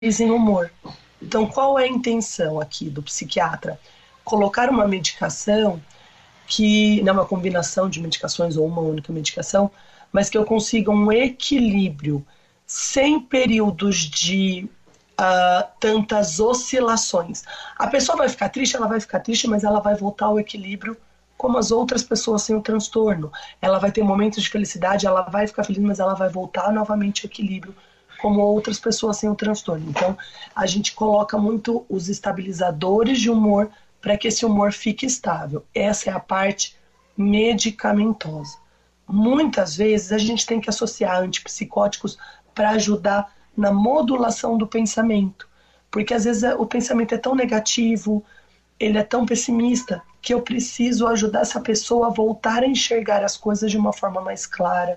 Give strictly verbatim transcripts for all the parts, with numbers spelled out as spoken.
em humor. Então, qual é a intenção aqui do psiquiatra? Colocar uma medicação que não é uma combinação de medicações ou uma única medicação, mas que eu consiga um equilíbrio sem períodos de uh, tantas oscilações. A pessoa vai ficar triste, ela vai ficar triste, mas ela vai voltar ao equilíbrio como as outras pessoas sem o transtorno. Ela vai ter momentos de felicidade, ela vai ficar feliz, mas ela vai voltar novamente ao equilíbrio como outras pessoas sem o transtorno. Então, a gente coloca muito os estabilizadores de humor para que esse humor fique estável. Essa é a parte medicamentosa. Muitas vezes a gente tem que associar antipsicóticos para ajudar na modulação do pensamento, porque às vezes o pensamento é tão negativo, ele é tão pessimista, que eu preciso ajudar essa pessoa a voltar a enxergar as coisas de uma forma mais clara,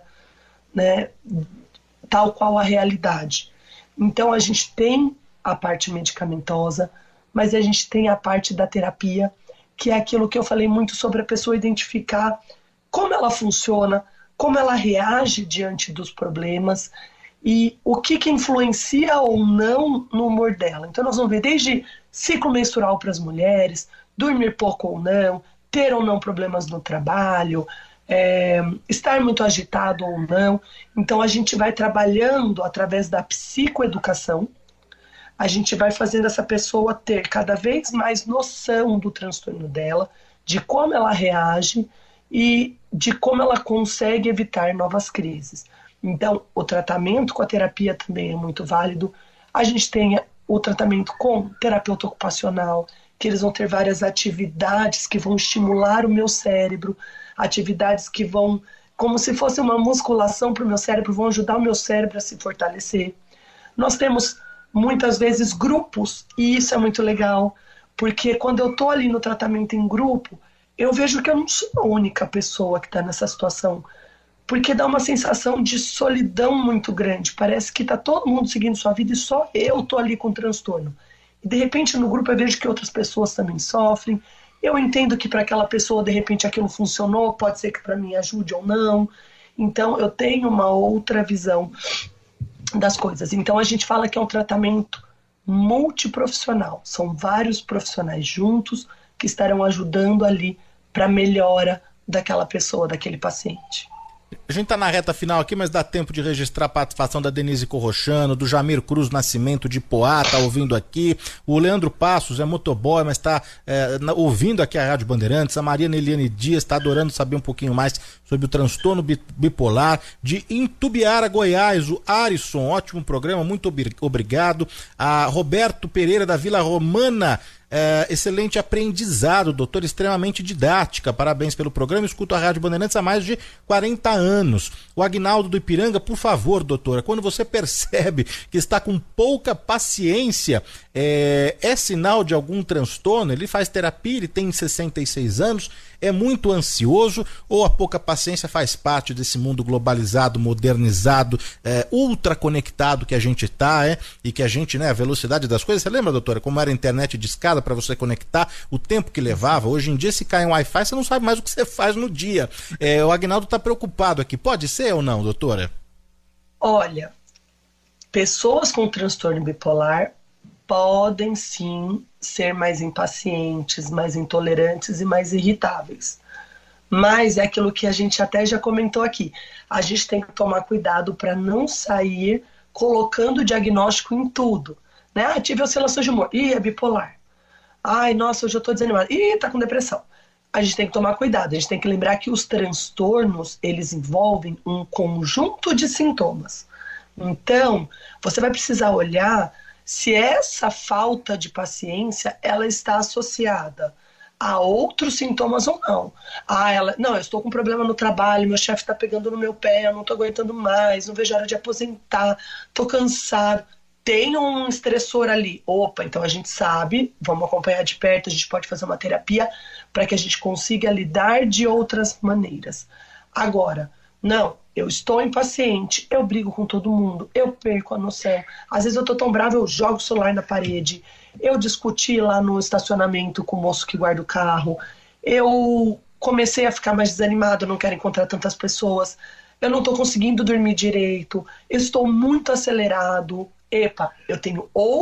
né? Tal qual a realidade. Então a gente tem a parte medicamentosa, mas a gente tem a parte da terapia, que é aquilo que eu falei muito sobre a pessoa identificar como ela funciona, como ela reage diante dos problemas e o que, que influencia ou não no humor dela. Então nós vamos ver desde ciclo menstrual para as mulheres, dormir pouco ou não, ter ou não problemas no trabalho, é, estar muito agitado ou não. Então a gente vai trabalhando através da psicoeducação, a gente vai fazendo essa pessoa ter cada vez mais noção do transtorno dela, de como ela reage e de como ela consegue evitar novas crises. Então, o tratamento com a terapia também é muito válido. A gente tem o tratamento com terapeuta ocupacional, que eles vão ter várias atividades que vão estimular o meu cérebro, atividades que vão, como se fosse uma musculação para o meu cérebro, vão ajudar o meu cérebro a se fortalecer. Nós temos muitas vezes grupos, e isso é muito legal, porque quando eu estou ali no tratamento em grupo, eu vejo que eu não sou a única pessoa que está nessa situação, porque dá uma sensação de solidão muito grande, parece que está todo mundo seguindo sua vida e só eu estou ali com transtorno. E de repente no grupo eu vejo que outras pessoas também sofrem, eu entendo que para aquela pessoa de repente aquilo funcionou, pode ser que para mim ajude ou não, então eu tenho uma outra visão das coisas. Então a gente fala que é um tratamento multiprofissional, são vários profissionais juntos que estarão ajudando ali para a melhora daquela pessoa, daquele paciente. A gente tá na reta final aqui, mas dá tempo de registrar a participação da Denise Corrochano, do Jamir Cruz Nascimento de Poá, tá ouvindo aqui, o Leandro Passos é motoboy, mas tá é, na, ouvindo aqui a Rádio Bandeirantes, a Maria Neliane Dias tá adorando saber um pouquinho mais sobre o transtorno bipolar, de Intubiara, Goiás, o Arisson, ótimo programa, muito ob- obrigado, a Roberto Pereira da Vila Romana, É, excelente aprendizado, doutor, extremamente didática, parabéns pelo programa, escuto a Rádio Bandeirantes há mais de quarenta anos. O Agnaldo do Ipiranga, por favor, doutora, quando você percebe que está com pouca paciência, é, é sinal de algum transtorno? Ele faz terapia, ele tem sessenta e seis anos, é muito ansioso, ou a pouca paciência faz parte desse mundo globalizado, modernizado, é, ultra conectado que a gente está, é, e que a gente, né, a velocidade das coisas, você lembra, doutora, como era a internet de escada para você conectar, o tempo que levava? Hoje em dia, se cai um Wi-Fi, você não sabe mais o que você faz no dia. É, o Agnaldo está preocupado aqui, pode ser ou não, doutora? Olha, pessoas com transtorno bipolar podem sim ser mais impacientes, mais intolerantes e mais irritáveis. Mas é aquilo que a gente até já comentou aqui. A gente tem que tomar cuidado para não sair colocando diagnóstico em tudo. Né? Ah, tive oscilações de humor. Ih, é bipolar. Ai, nossa, hoje eu tô desanimada. Ih, tá com depressão. A gente tem que tomar cuidado. A gente tem que lembrar que os transtornos, eles envolvem um conjunto de sintomas. Então, você vai precisar olhar se essa falta de paciência, ela está associada a outros sintomas ou não. Ah, ela, não, eu estou com problema no trabalho, meu chefe está pegando no meu pé, eu não estou aguentando mais, não vejo a hora de aposentar, estou cansado. Tem um estressor ali. Opa, então a gente sabe, vamos acompanhar de perto, a gente pode fazer uma terapia para que a gente consiga lidar de outras maneiras. Agora, não, eu estou impaciente, eu brigo com todo mundo, eu perco a noção. Às vezes eu estou tão bravo, eu jogo o celular na parede, eu discuti lá no estacionamento com o moço que guarda o carro, eu comecei a ficar mais desanimado, eu não quero encontrar tantas pessoas, eu não estou conseguindo dormir direito, eu estou muito acelerado, epa, eu tenho ou